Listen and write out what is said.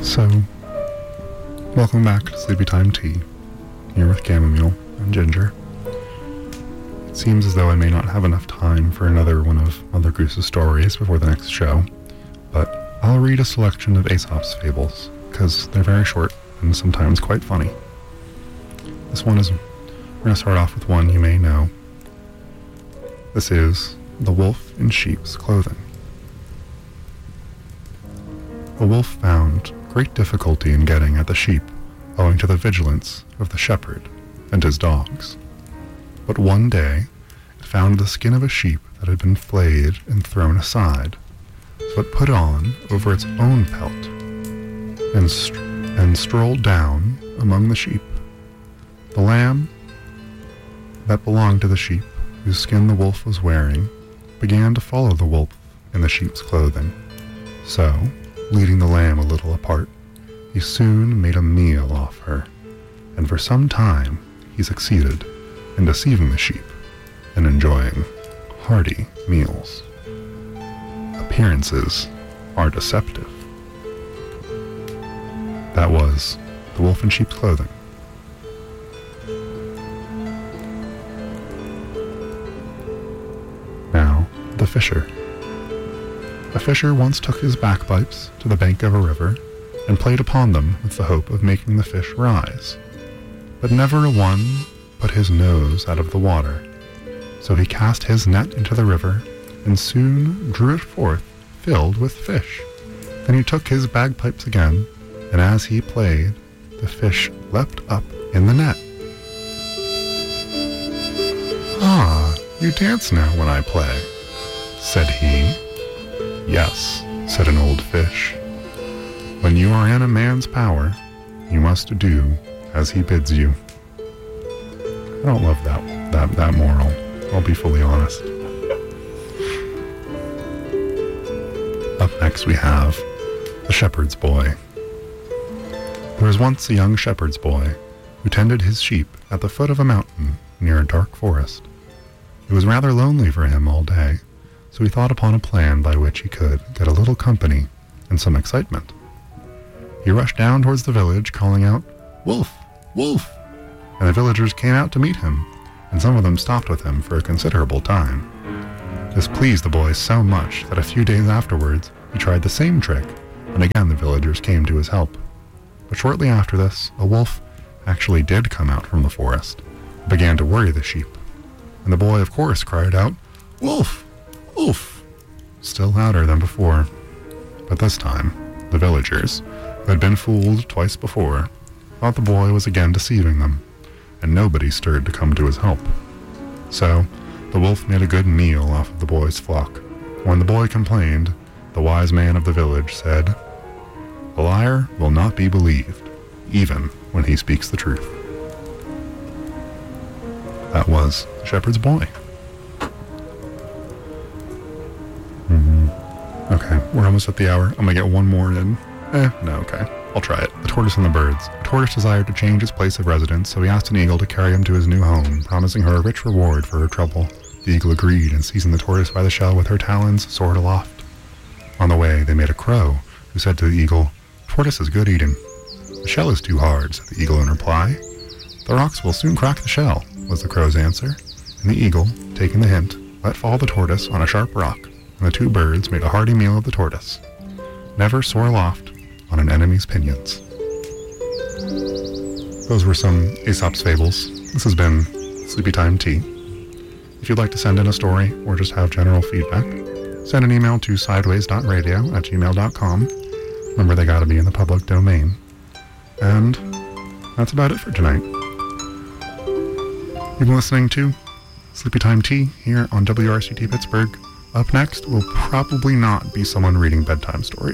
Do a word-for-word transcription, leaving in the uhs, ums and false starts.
So, welcome back to Sleepy Time Tea, here with Chamomile and Ginger. It seems as though I may not have enough time for another one of Mother Goose's stories before the next show, but I'll read a selection of Aesop's fables, because they're very short and sometimes quite funny. This one is, we're going to start off with one you may know. This is The Wolf in Sheep's Clothing. The wolf found great difficulty in getting at the sheep, owing to the vigilance of the shepherd and his dogs. But one day it found the skin of a sheep that had been flayed and thrown aside, so it put on over its own pelt and, st- and strolled down among the sheep. The lamb that belonged to the sheep, whose skin the wolf was wearing, began to follow the wolf in the sheep's clothing. So, leading the lamb a little apart, he soon made a meal off her, and for some time he succeeded in deceiving the sheep and enjoying hearty meals. Appearances are deceptive. That was The Wolf in Sheep's Clothing. Now, the fisher. A fisher once took his bagpipes to the bank of a river and played upon them with the hope of making the fish rise. But never a one put his nose out of the water. So he cast his net into the river and soon drew it forth filled with fish. Then he took his bagpipes again, and as he played, the fish leapt up in the net. "Ah, you dance now when I play," said he. "Yes," said an old fish. "When you are in a man's power, you must do as he bids you." I don't love that, that, that moral. I'll be fully honest. Up next we have The Shepherd's Boy. There was once a young shepherd's boy who tended his sheep at the foot of a mountain near a dark forest. It was rather lonely for him all day, so he thought upon a plan by which he could get a little company and some excitement. He rushed down towards the village, calling out, "Wolf! Wolf!" and the villagers came out to meet him, and some of them stopped with him for a considerable time. This pleased the boy so much that a few days afterwards he tried the same trick, and again the villagers came to his help. But shortly after this, a wolf actually did come out from the forest and began to worry the sheep, and the boy of course cried out, "Wolf! Wolf!" still louder than before. But this time, the villagers, who had been fooled twice before, thought the boy was again deceiving them, and nobody stirred to come to his help. So, the wolf made a good meal off of the boy's flock. When the boy complained, the wise man of the village said, "A liar will not be believed, even when he speaks the truth." That was The Shepherd's Boy. Mm-hmm. Okay, we're almost at the hour. I'm gonna get one more in. Eh, no, okay. I'll try it. The Tortoise and the Birds. A tortoise desired to change its place of residence, so he asked an eagle to carry him to his new home, promising her a rich reward for her trouble. The eagle agreed, and seizing the tortoise by the shell with her talons, soared aloft. On the way, they met a crow, who said to the eagle, "Tortoise is good eating." "The shell is too hard," said the eagle in reply. "The rocks will soon crack the shell," was the crow's answer, and the eagle, taking the hint, let fall the tortoise on a sharp rock, and the two birds made a hearty meal of the tortoise. Never soar aloft on an enemy's pinions. Those were some Aesop's fables. This has been Sleepy Time Tea. If you'd like to send in a story or just have general feedback, send an email to sideways dot radio at gmail dot com. Remember, they gotta be in the public domain. And that's about it for tonight. You've been listening to Sleepy Time Tea here on W R C T Pittsburgh. Up next will probably not be someone reading bedtime stories.